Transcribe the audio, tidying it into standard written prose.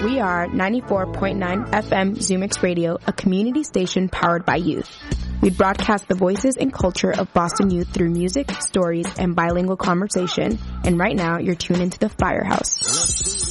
We are 94.9 FM Zoomix Radio, a community station powered by youth. We broadcast the voices and culture of Boston youth through music, stories, and bilingual conversation. And right now, you're tuned into the Firehouse.